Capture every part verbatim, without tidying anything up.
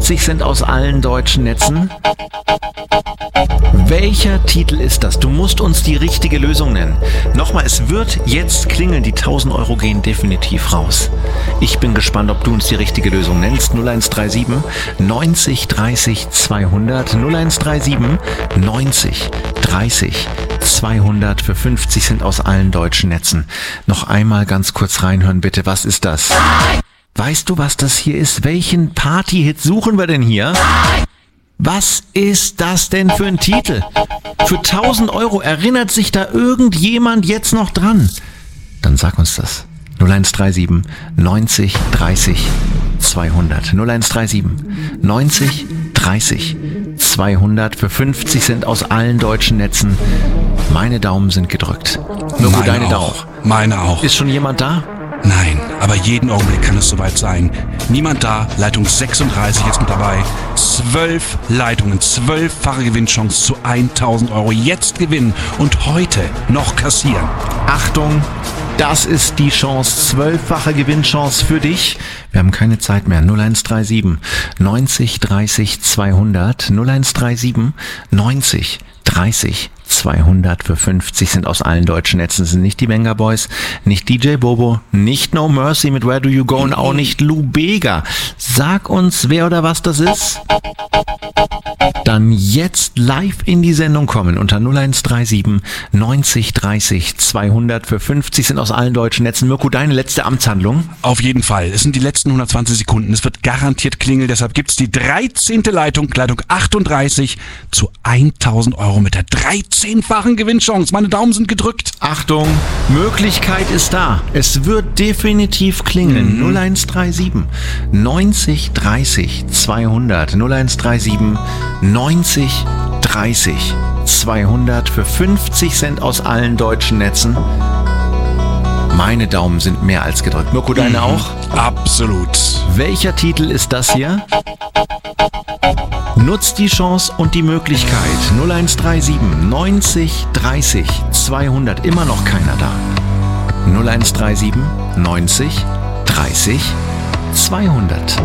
fünfzig sind aus allen deutschen Netzen. Welcher Titel ist das? Du musst uns die richtige Lösung nennen. Nochmal, es wird jetzt klingeln. Die tausend Euro gehen definitiv raus. Ich bin gespannt, ob du uns die richtige Lösung nennst. null eins drei sieben neunzig dreißig zweihundert. null eins drei sieben neunzig dreißig zweihundert. Für fünfzig sind aus allen deutschen Netzen. Noch einmal ganz kurz reinhören, bitte. Was ist das? Weißt du, was das hier ist? Welchen Party-Hit suchen wir denn hier? Was ist das denn für ein Titel? Für tausend Euro, erinnert sich da irgendjemand jetzt noch dran? Dann sag uns das. null eins drei sieben neunzig dreißig zweihundert. null eins drei sieben neunzig dreißig zweihundert. Für fünfzig sind aus allen deutschen Netzen. Meine Daumen sind gedrückt. Mirko, Meine deine auch. auch. Meine auch. Ist schon jemand da? Nein, aber jeden Augenblick kann es soweit sein. Niemand da, Leitung sechsunddreißig jetzt mit dabei. Zwölf Leitungen, zwölffache Gewinnchance zu tausend Euro. Jetzt gewinnen und heute noch kassieren. Achtung, das ist die Chance, zwölffache Gewinnchance für dich. Wir haben keine Zeit mehr. null eins drei sieben neunzig dreißig zweihundert. null eins drei sieben neunzig dreißig zweihundert. Für fünfzig sind aus allen deutschen Netzen. Sind nicht die Venga Boys, nicht D J Bobo, nicht No Mercy mit Where Do You Go und auch nicht Lou Bega. Sag uns, wer oder was das ist. Dann jetzt live in die Sendung kommen unter null eins drei sieben neunzig dreißig zweihundert. Für fünfzig sind aus allen deutschen Netzen. Mirko, deine letzte Amtshandlung? Auf jeden Fall. Es sind die letzten hundertzwanzig Sekunden. Es wird garantiert klingeln. Deshalb gibt's die dreizehnte Leitung, Leitung achtunddreißig zu tausend Euro mit der dreizehnfachen Gewinnchance. Meine Daumen sind gedrückt. Achtung, Möglichkeit ist da. Es wird definitiv klingeln. Mhm. null eins drei sieben neunzig dreißig zweihundert. null eins drei sieben neunzig dreißig zweihundert. Für fünfzig Cent aus allen deutschen Netzen. Meine Daumen sind mehr als gedrückt. Mirko, deine Mhm. auch? Absolut. Welcher Titel ist das hier? Nutzt die Chance und die Möglichkeit. null eins drei sieben neunzig dreißig zweihundert. Immer noch keiner da. null eins drei sieben neunzig dreißig zweihundert.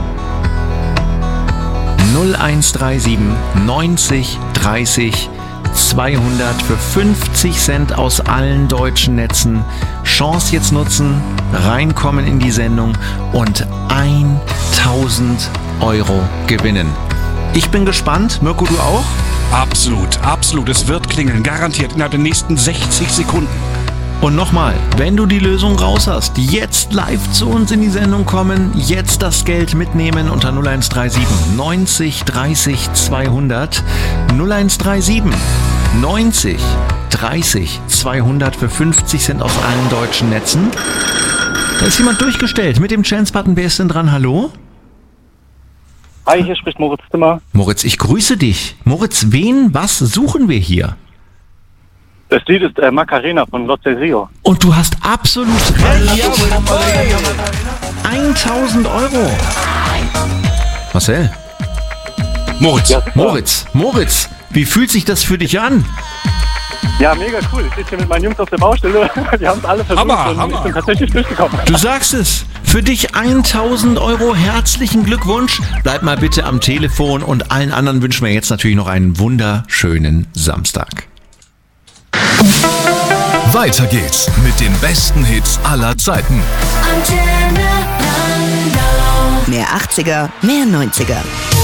null eins drei sieben neunzig dreißig zweihundert. Für fünfzig Cent aus allen deutschen Netzen. Chance jetzt nutzen, reinkommen in die Sendung und tausend Euro gewinnen. Ich bin gespannt. Mirko, du auch? Absolut, absolut. Es wird klingeln. Garantiert innerhalb der nächsten sechzig Sekunden. Und nochmal, wenn du die Lösung raus hast, jetzt live zu uns in die Sendung kommen, jetzt das Geld mitnehmen unter null eins drei sieben neunzig dreißig zweihundert. null eins drei sieben neunzig dreißig zweihundert. Für fünfzig Cent aus allen deutschen Netzen. Da ist jemand durchgestellt mit dem Chance-Button. Wer ist denn dran? Hallo? Hi, hier spricht Moritz Zimmer. Moritz, ich grüße dich. Moritz, wen, was suchen wir hier? Das Lied ist äh, Macarena von Los del Rio. Und du hast absolut recht. tausend Euro. Marcel. Moritz. Ja, Moritz, Moritz, wie fühlt sich das für dich an? Ja, mega cool. Ich sitze hier mit meinen Jungs auf der Baustelle. Die haben es alle versucht Hammer, und Hammer. ich bin tatsächlich durchgekommen. Du sagst es. Für dich tausend Euro. Herzlichen Glückwunsch. Bleib mal bitte am Telefon und allen anderen wünschen wir jetzt natürlich noch einen wunderschönen Samstag. Weiter geht's mit den besten Hits aller Zeiten. Mehr achtziger, mehr neunziger.